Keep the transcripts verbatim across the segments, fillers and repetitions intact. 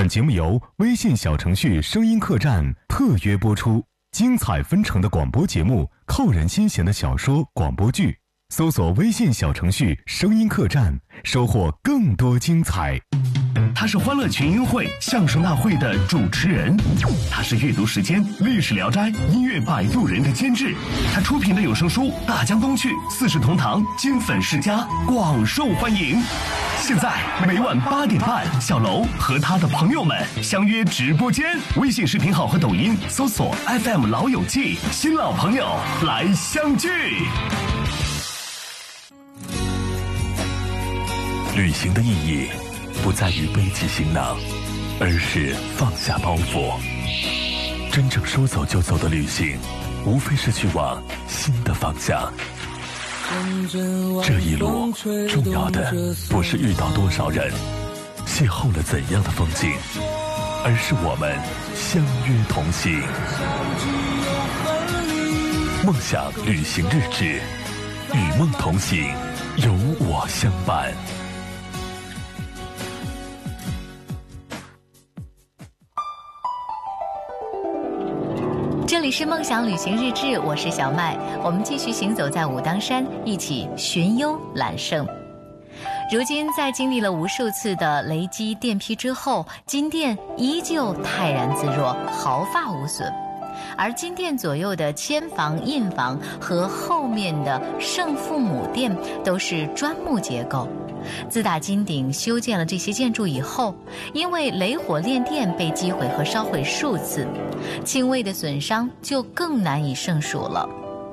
本节目由微信小程序声音客栈特约播出，精彩纷呈的广播节目，扣人心弦的小说广播剧，搜索微信小程序声音客栈，收获更多精彩。 他是欢乐群英会相声大会的主持人，他是阅读时间历史聊斋音乐摆渡人的监制，他出品的有声书《大江东去》四世同堂金粉世家广受欢迎。现在每晚八点半，小楼和他的朋友们相约直播间，微信视频号和抖音搜索 F M 老友记，新老朋友来相聚。 旅行的意义不在于背起行囊，而是放下包袱。真正说走就走的旅行，无非是去往新的方向。这一路重要的不是遇到多少人，邂逅了怎样的风景，而是我们相约同行。梦想旅行日志，与梦同行，有我相伴。 这里是梦想旅行日志，我是小麦，我们继续行走在武当山，一起寻幽揽胜。如今在经历了无数次的雷击电劈之后，金殿依旧泰然自若，毫发无损。而金殿左右的千房、印房和后面的圣父母殿都是砖木结构。自打金顶修建了这些建筑以后，因为雷火炼电被击毁和烧毁数次，轻微的损伤就更难以胜数了。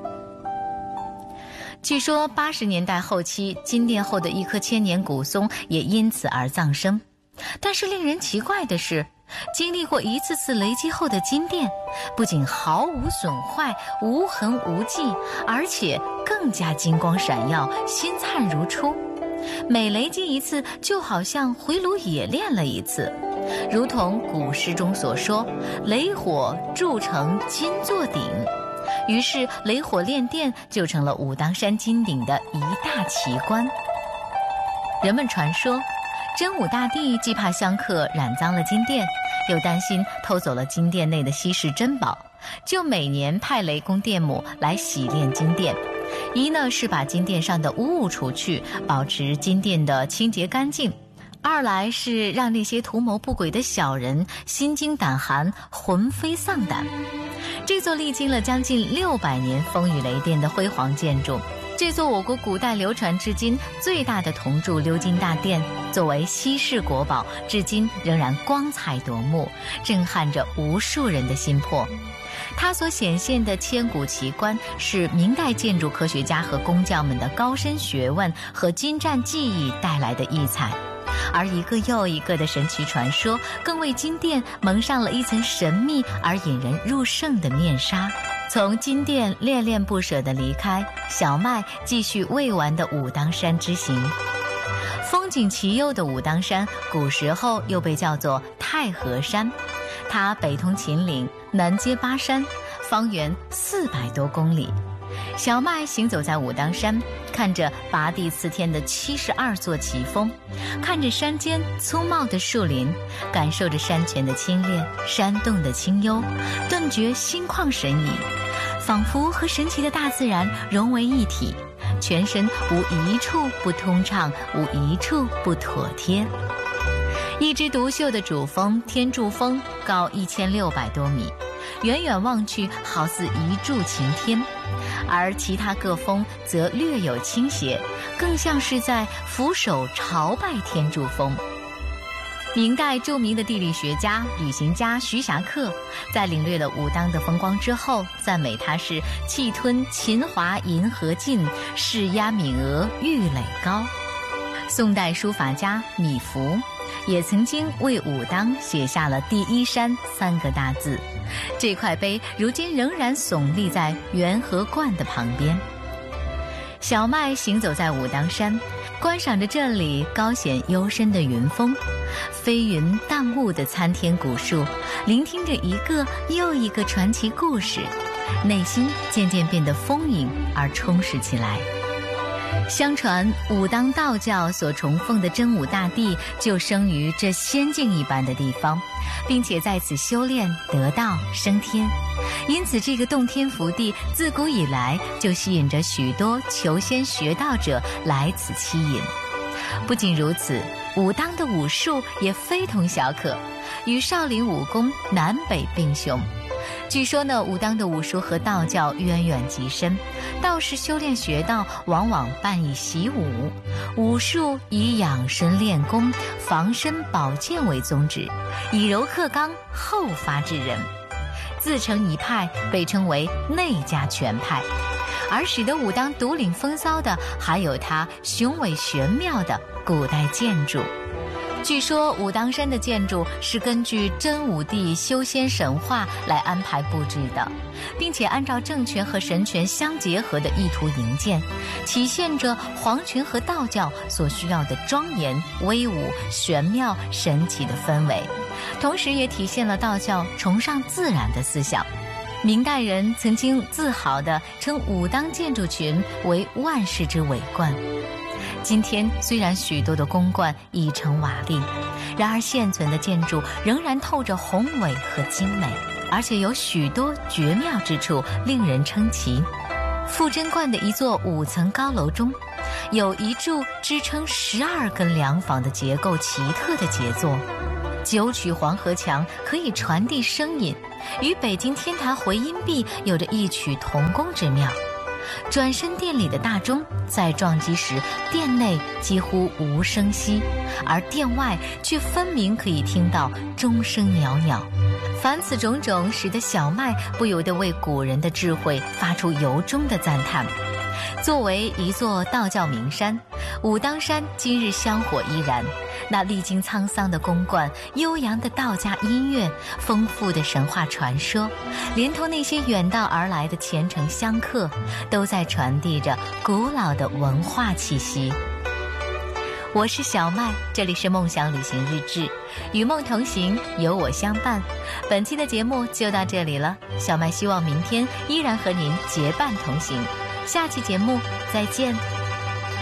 据说八十年代后期，金殿后的一棵千年古松也因此而葬生。但是令人奇怪的是，经历过一次次雷击后的金殿，不仅毫无损坏、无痕无迹，而且更加金光闪耀、新灿如初。每雷击一次，就好像回炉冶炼了一次，如同古诗中所说：“雷火铸成金座顶。”于是，雷火炼电就成了武当山金顶的一大奇观。人们传说，真武大帝既怕香客染脏了金殿，又担心偷走了金殿内的稀世珍宝，就每年派雷公电母来洗炼金殿。一呢是把金殿上的污物除去，保持金殿的清洁干净；二来是让那些图谋不轨的小人心惊胆寒，魂飞丧胆。这座历经了将近六百年风雨雷电的辉煌建筑，这座我国古代流传至今最大的铜铸鎏金大殿，作为稀世国宝，至今仍然光彩夺目，震撼着无数人的心魄。它所显现的千古奇观，是明代建筑科学家和工匠们的高深学问和精湛技艺带来的异彩。而一个又一个的神奇传说，更为金殿蒙上了一层神秘而引人入胜的面纱。从金殿恋恋不舍地离开，小麦继续未完的武当山之行。风景奇优的武当山，古时候又被叫做太和山。它北通秦岭，南接巴山，方圆四百多公里。小麦行走在武当山，看着拔地刺天的七十二座奇峰，看着山间粗茂的树林，感受着山泉的清冽，山洞的清幽，顿觉心旷神怡，仿佛和神奇的大自然融为一体，全身无一处不通畅，无一处不妥帖。一枝独秀的主峰天柱峰高一千六百多米，远远望去好似一柱擎天，而其他各峰则略有倾斜，更像是在俯首朝拜天柱峰。明代著名的地理学家、旅行家徐霞客在领略了武当的风光之后，赞美它是气吞秦华银河尽，势压闽俄玉垒高。宋代书法家米芾也曾经为武当写下了第一山三个大字，这块碑如今仍然耸立在元和观的旁边。小麦行走在武当山，观赏着这里高显幽深的云峰，飞云淡雾的参天古树，聆听着一个又一个传奇故事，内心渐渐变得丰盈而充实起来。 相传武当道教所崇奉的真武大帝就生于这仙境一般的地方，并且在此修炼得道升天，因此这个洞天福地自古以来就吸引着许多求仙学道者来此栖隐。不仅如此，武当的武术也非同小可，与少林武功南北并雄。据说呢，武当的武术和道教渊源极深，道士修炼学道往往伴以习武，武术以养生练功、防身保健为宗旨，以柔克刚、后发制人，自成一派，被称为内家拳派。而使得武当独领风骚的，还有它雄伟玄妙的古代建筑。据说武当山的建筑是根据真武帝修仙神话来安排布置的，并且按照政权和神权相结合的意图营建，体现着皇权和道教所需要的庄严、威武、玄妙、神奇的氛围，同时也体现了道教崇尚自然的思想。明代人曾经自豪地称武当建筑群为万世之伟观。今天虽然许多的宫观已成瓦砾，然而现存的建筑仍然透着宏伟和精美，而且有许多绝妙之处，令人称奇。富珍观的一座五层高楼中，有一柱支撑十二根梁房的结构奇特的杰作。九曲黄河墙可以传递声音，与北京天坛回音壁有着异曲同工之妙。转身殿里的大钟在撞击时，殿内几乎无声息，而殿外却分明可以听到钟声袅袅。凡此种种，使得小麦不由得为古人的智慧发出由衷的赞叹。作为一座道教名山，武当山今日香火依然，那历经沧桑的宫观、悠扬的道家音乐、丰富的神话传说，连同那些远道而来的虔诚香客，都在传递着古老的文化气息。我是小麦，这里是梦想旅行日志，与梦同行，有我相伴。本期的节目就到这里了，小麦希望明天依然和您结伴同行。下期节目再见。